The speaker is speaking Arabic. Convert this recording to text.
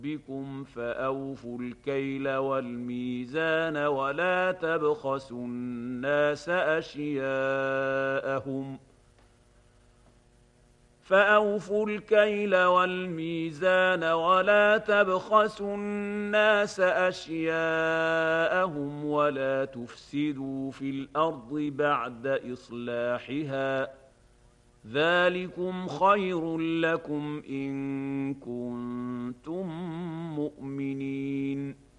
بكم فأوفوا الكيل والميزان ولا تبخسوا الناس أشياءهم فأوفوا الكيل والميزان ولا تبخسوا الناس أشياءهم ولا تفسدوا في الأرض بعد إصلاحها ذلكم خير لكم إن كنتم مؤمنين